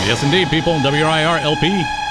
Yes, indeed, people. WRIR LP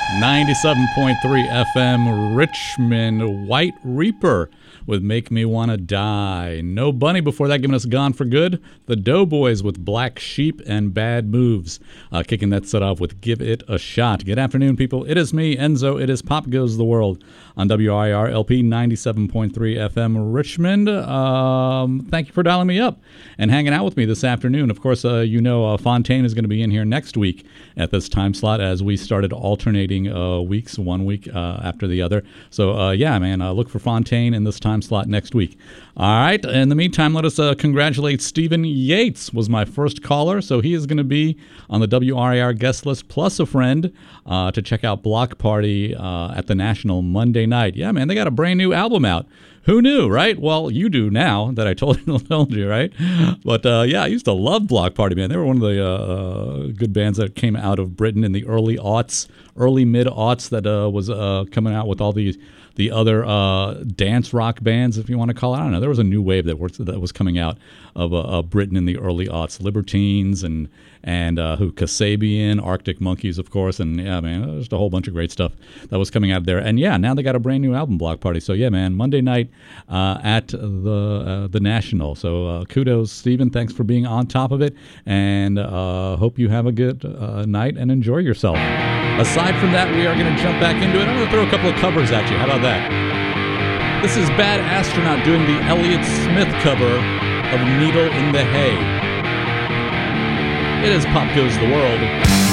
97.3 FM Richmond. White Reaper with Make Me Wanna Die. No Bunny before that, giving us Gone for Good. The Doughboys with Black Sheep and Bad Moves. Kicking that set off with Give It a Shot. Good afternoon, people. It is me, Enzo. It is Pop Goes the World on WIR LP 97.3 FM Richmond. Thank you for dialing me up and hanging out with me this afternoon. Of course, Fontaine is going to be in here next week at this time slot as we started alternating weeks, 1 week after the other. So, look for Fontaine in this time slot next week. All right. In the meantime, let us congratulate Stephen Yates was my first caller. So he is going to be on the WRIR guest list plus a friend to check out Block Party at the National Monday night. Yeah, man, they got a brand new album out. Who knew, right? Well, you do now that I told you, right? But I used to love Block Party, man. They were one of the good bands that came out of Britain in the early mid-aughts that was coming out with all the other dance rock bands, if you want to call it. I don't know. There was a new wave that was coming out of Britain in the early aughts. Libertines and Kasabian, Arctic Monkeys, of course, and yeah, man, just a whole bunch of great stuff that was coming out there. And yeah, now they got a brand new album, Block Party. So yeah, man, Monday night at the National. So kudos, Stephen. Thanks for being on top of it, and hope you have a good night and enjoy yourself. Aside from that, we are going to jump back into it. I'm going to throw a couple of covers at you. How about that? This is Bad Astronaut doing the Elliott Smith cover of Needle in the Hay. It is Pop Goes the World.